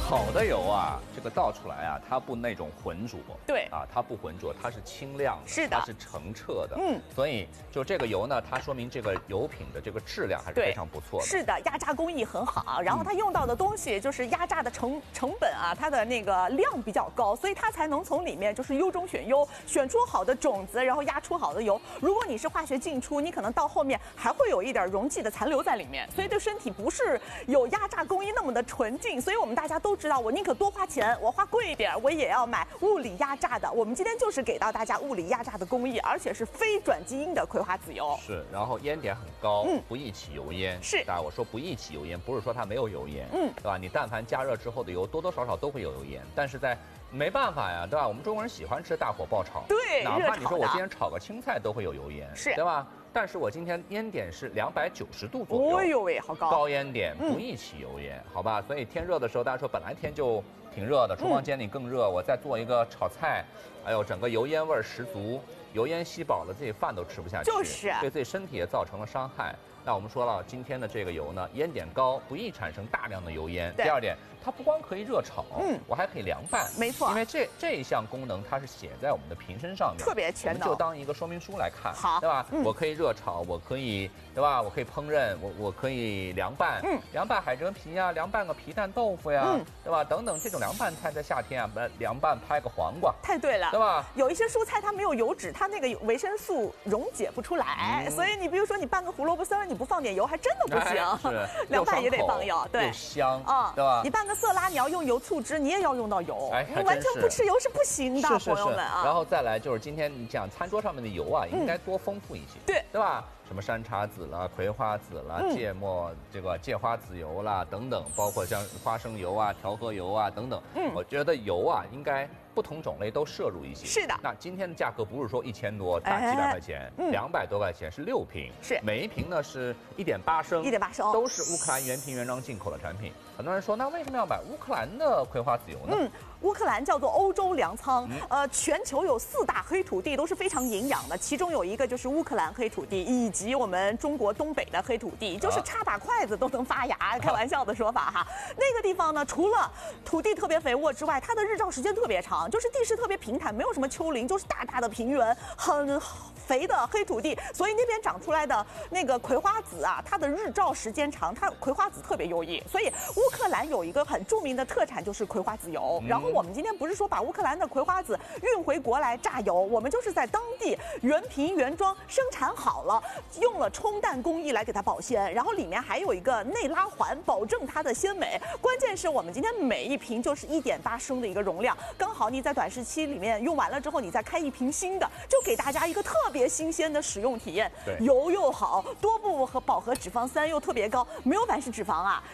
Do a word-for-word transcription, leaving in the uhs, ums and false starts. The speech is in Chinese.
好的油啊，这个倒出来啊，它不那种浑浊， 对啊，它不浑浊，它是清亮的， 是的， 它是澄澈的， 嗯， 所以就这个油呢，它说明这个油品的这个质量还是非常不错的。 是的，压榨工艺很好，然后它用到的东西就是压榨的成成本啊，它的那个量比较高，所以它才能从里面就是优中选优，选出好的种子，然后压出好的油。如果你是化学进出，你可能到后面还会有一点溶剂的残留在里面，所以对身体不是有压榨工艺那么的纯净。所以我们大家都知道，我宁可多花钱，我花贵一点，我也要买物理压榨的。我们今天就是给到大家物理压榨的工艺，而且是非转基因的葵花籽油。 是，然后烟点很高， 嗯， 不易起油烟。 是， 啊，我说不易起油烟，不是说它没有油烟， 嗯， 对吧？你但凡加热之后的油，多多少少都会有油烟，但是在没办法呀，对吧？我们中国人喜欢吃大火爆炒， 对， 哪怕你说我今天炒个青菜都会有油烟， 是， 对吧？但是我今天烟点是两百九十度左右， 哦呦喂，好高， 高烟点不易起油烟，嗯、好吧？所以天热的时候，大家说本来天就挺热的，厨房间里更热，嗯、我再做一个炒菜，哎呦，整个油烟味儿十足，油烟吸饱了，自己饭都吃不下去， 就是对自己身体也造成了伤害。那我们说了，今天的这个油呢，烟点高，不易产生大量的油烟。第二点，它不光可以热炒，嗯，我还可以凉拌， 没错， 因为这这一项功能它是写在我们的瓶身上面， 特别全能， 就当一个说明书来看， 好， 对吧？ 嗯、 我可以热炒，我可以，对吧？我可以烹饪，我我可以凉拌，嗯，凉拌海蜇皮呀，凉拌个皮蛋豆腐呀，嗯，对吧？等等这种凉拌菜在夏天啊，凉拌拍个黄瓜， 太对了， 对吧？ 有一些蔬菜它没有油脂，它那个维生素溶解不出来，嗯、所以你比如说你拌个胡萝卜丝儿，你不放点油还真的不行， 哎、是凉拌也得放油，对， 又香啊， 对吧？ 你拌个色拉，你要用油醋汁，你也要用到油， 哎， 你完全不吃油是不行的， 是是是朋友们啊。 然后再来就是今天你讲餐桌上面的油啊，应该多丰富一些， 对对吧？什么山茶籽啦、葵花籽啦、 嗯、 芥末这个芥花籽油啦等等，包括像花生油啊、调和油啊等等，嗯，我觉得油啊应该不同种类都摄入一些。 是的。 那今天的价格不是说一千多大几百块钱，两百、哎嗯、多块钱是六瓶， 是每一瓶呢是一点八升， 一点八升都是乌克兰原瓶原装进口的产品。很多人说，那为什么要买乌克兰的葵花籽油呢？ 嗯，乌克兰叫做欧洲粮仓，嗯、呃，全球有四大黑土地都是非常营养的，其中有一个就是乌克兰黑土地，以及我们中国东北的黑土地，就是插把筷子都能发芽，啊、开玩笑的说法哈。那个地方呢，除了土地特别肥沃之外，它的日照时间特别长，就是地势特别平坦，没有什么丘陵，就是大大的平原，很肥的黑土地，所以那边长出来的那个葵花籽啊，它的日照时间长，它葵花籽特别优异，所以乌克兰有一个很著名的特产就是葵花籽油。嗯、然后我们今天不是说把乌克兰的葵花籽运回国来榨油，我们就是在当地原瓶原装生产好了，用了冲淡工艺来给它保鲜，然后里面还有一个内拉环，保证它的鲜美。关键是我们今天每一瓶就是一点八升的一个容量，刚好你在短时期里面用完了之后，你再开一瓶新的，就给大家一个特别新鲜的使用体验。 对， 油又好，多不和饱和脂肪酸又特别高，没有反式脂肪啊，